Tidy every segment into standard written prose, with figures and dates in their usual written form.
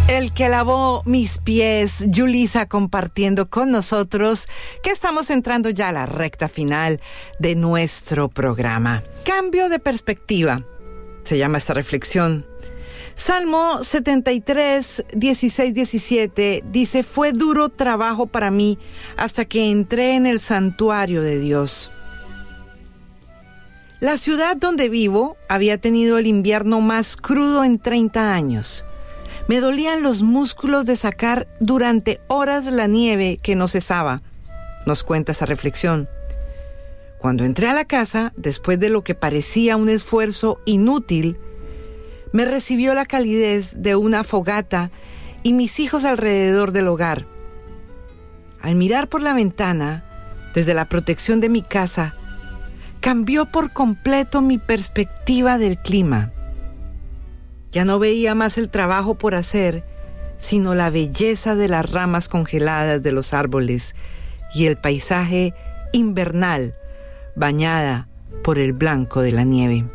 El que lavó mis pies, Yulisa, compartiendo con nosotros que estamos entrando ya a la recta final de nuestro programa. Cambio de perspectiva, se llama esta reflexión. Salmo 73, 16, 17 dice: fue duro trabajo para mí hasta que entré en el santuario de Dios. La ciudad donde vivo había tenido el invierno más crudo en 30 años. Me dolían los músculos de sacar durante horas la nieve que no cesaba, nos cuenta esa reflexión. Cuando entré a la casa, después de lo que parecía un esfuerzo inútil, me recibió la calidez de una fogata y mis hijos alrededor del hogar. Al mirar por la ventana, desde la protección de mi casa, cambió por completo mi perspectiva del clima. Ya no veía más el trabajo por hacer, sino la belleza de las ramas congeladas de los árboles y el paisaje invernal bañada por el blanco de la nieve.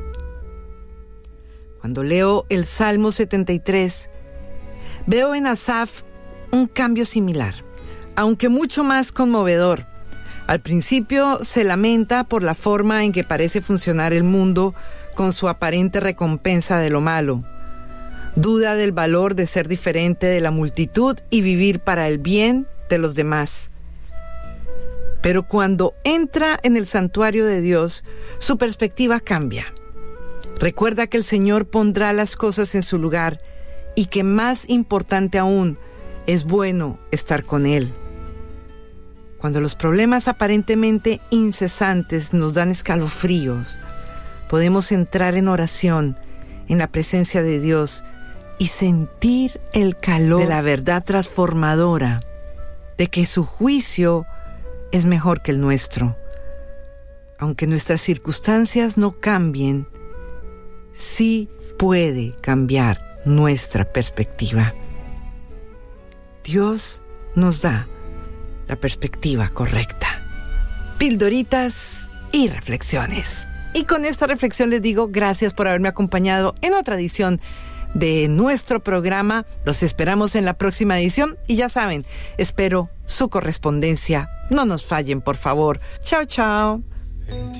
Cuando leo el Salmo 73, veo en Asaf un cambio similar, aunque mucho más conmovedor. Al principio se lamenta por la forma en que parece funcionar el mundo con su aparente recompensa de lo malo. Duda del valor de ser diferente de la multitud y vivir para el bien de los demás. Pero cuando entra en el santuario de Dios, su perspectiva cambia. Recuerda que el Señor pondrá las cosas en su lugar y que más importante aún, es bueno estar con Él. Cuando los problemas aparentemente incesantes nos dan escalofríos, podemos entrar en oración, en la presencia de Dios y sentir el calor de la verdad transformadora, de que su juicio es mejor que el nuestro. Aunque nuestras circunstancias no cambien, sí puede cambiar nuestra perspectiva. Dios nos da la perspectiva correcta. Pildoritas y reflexiones. Y con esta reflexión les digo gracias por haberme acompañado en otra edición de nuestro programa. Los esperamos en la próxima edición y ya saben, espero su correspondencia. No nos fallen, por favor. Chao, chao.